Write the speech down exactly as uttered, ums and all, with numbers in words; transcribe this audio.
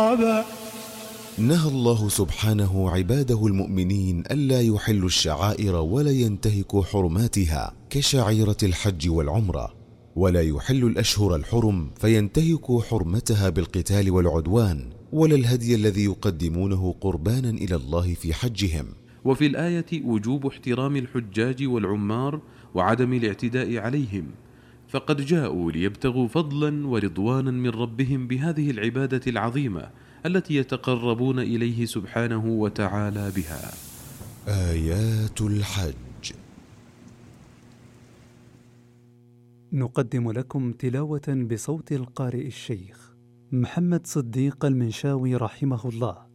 عقابا. نهى الله سبحانه عباده المؤمنين ألا يحلوا الشعائر ولا ينتهكوا حرماتها كشعيرة الحج والعمرة، ولا يحل الأشهر الحرم فينتهكوا حرمتها بالقتال والعدوان، ولا الهدي الذي يقدمونه قربانا إلى الله في حجهم. وفي الآية وجوب احترام الحجاج والعمار وعدم الاعتداء عليهم، فقد جاءوا ليبتغوا فضلا ورضوانا من ربهم بهذه العبادة العظيمة التي يتقربون إليه سبحانه وتعالى بها. آيات الحج. نقدم لكم تلاوة بصوت القارئ الشيخ محمد صديق المنشاوي رحمه الله